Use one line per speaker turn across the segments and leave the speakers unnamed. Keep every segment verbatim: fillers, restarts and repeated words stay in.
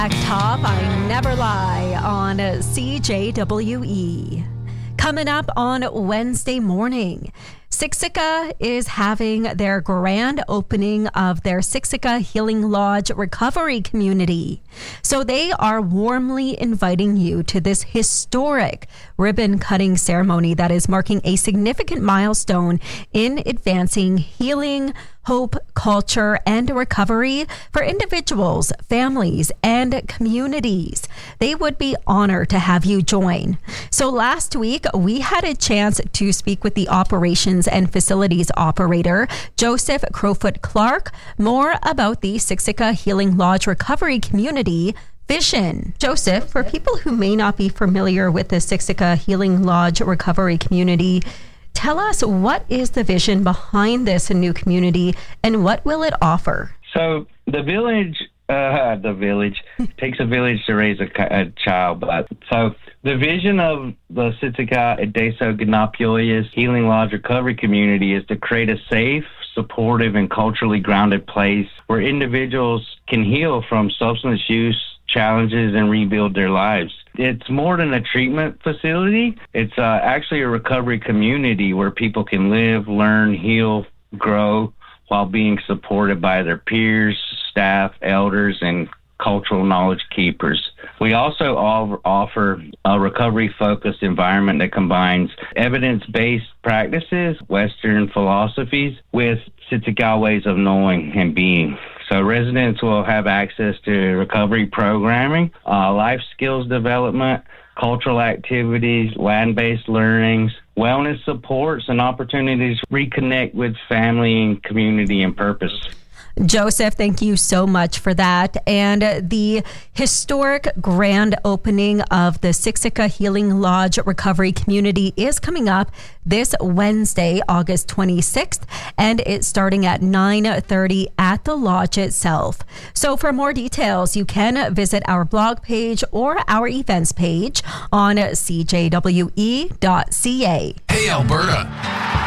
Back top, I never lie on C J W E. Coming up on Wednesday morning, Siksika is having their grand opening of their Siksika Healing Lodge Recovery Community. So they are warmly inviting you to this historic ribbon cutting ceremony that is marking a significant milestone in advancing healing, hope, culture, and recovery for individuals, families, and communities. They would be honored to have you join. So last week, we had a chance to speak with the operations and facilities operator, Joseph Crowfoot Clark, more about the Siksika Healing Lodge Recovery Community vision. Joseph, for people who may not be familiar with the Siksika Healing Lodge Recovery Community, tell us, what is the vision behind this new community and what will it offer?
So the village, uh, the village takes a village to raise a, a child. But so the vision of the Siksika Edeso Ganapioyas Healing Lodge Recovery Community is to create a safe, supportive, and culturally grounded place where individuals can heal from substance use challenges and rebuild their lives. It's more than a treatment facility. It's uh, actually a recovery community where people can live, learn, heal, grow while being supported by their peers, staff, elders, and cultural knowledge keepers. We also offer a recovery-focused environment that combines evidence-based practices, Western philosophies, with Siksika ways of knowing and being. So residents will have access to recovery programming, uh, life skills development, cultural activities, land-based learnings, wellness supports, and opportunities to reconnect with family and community and purpose.
Joseph, thank you so much for that. And the historic grand opening of the Siksika Healing Lodge Recovery Community is coming up this Wednesday, August twenty-sixth, and it's starting at nine thirty at the lodge itself. So for more details, you can visit our blog page or our events page on c j w e dot c a.
Hey, Alberta!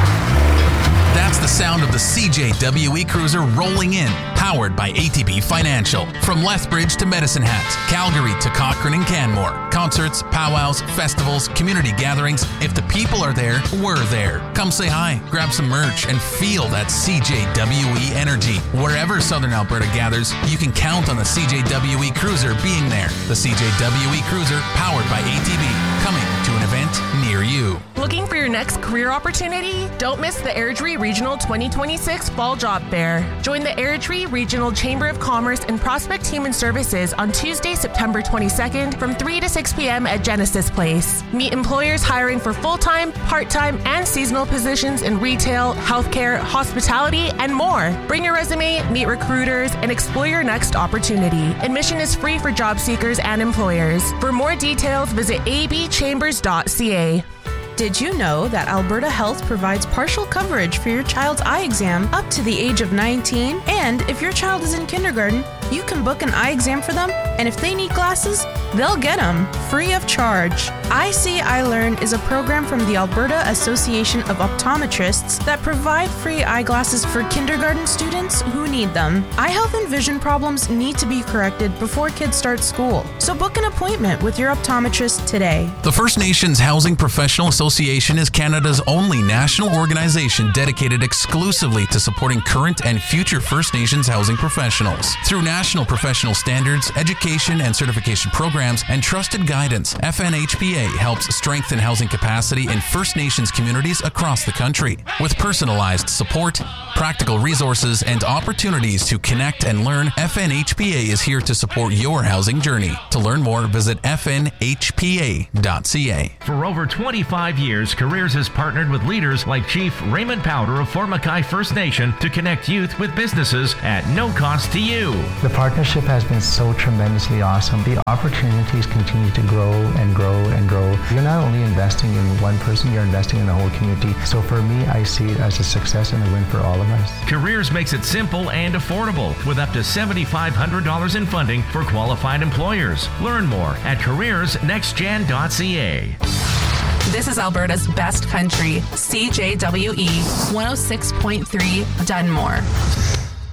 That's the sound of the C J W E Cruiser rolling in, powered by A T B Financial. From Lethbridge to Medicine Hat, Calgary to Cochrane and Canmore. Concerts, powwows, festivals, community gatherings. If the people are there, we're there. Come say hi, grab some merch, and feel that C J W E energy. Wherever Southern Alberta gathers, you can count on the C J W E Cruiser being there. The C J W E Cruiser, powered by A T B, coming to an event near you.
Looking for your next career opportunity? Don't miss the Airdrie Regional twenty twenty-six Fall Job Fair. Join the Airdrie Regional Chamber of Commerce and Prospect Human Services on Tuesday, September twenty-second from three to six p.m. at Genesis Place. Meet employers hiring for full-time, part-time, and seasonal positions in retail, healthcare, hospitality, and more. Bring your resume, meet recruiters, and explore your next opportunity. Admission is free for job seekers and employers. For more details, visit a b chambers dot c a.
Did you know that Alberta Health provides partial coverage for your child's eye exam up to the age of nineteen? And if your child is in kindergarten, you can book an eye exam for them, and if they need glasses, they'll get them free of charge. I See, I Learn is a program from the Alberta Association of Optometrists that provide free eyeglasses for kindergarten students who need them. Eye health and vision problems need to be corrected before kids start school, so book an appointment with your optometrist today.
The First Nations Housing Professional Association is Canada's only national organization dedicated exclusively to supporting current and future First Nations housing professionals. Through national professional standards, education and certification programs, and trusted guidance, F N H P A helps strengthen housing capacity in First Nations communities across the country. With personalized support, practical resources, and opportunities to connect and learn, F N H P A is here to support your housing journey. To learn more, visit f n h p a dot c a.
For over twenty-five years, Careers has partnered with leaders like Chief Raymond Powder of Fort Mackay First Nation to connect youth with businesses at no cost to you.
The partnership has been so tremendously awesome. The opportunities continue to grow and grow and grow. You're not only investing in one person, you're investing in the whole community. So for me, I see it as a success and a win for all of us.
Careers makes it simple and affordable with up to seven thousand five hundred dollars in funding for qualified employers. Learn more at careers next gen dot c a.
This is Alberta's best country, C J W E one oh six point three Dunmore.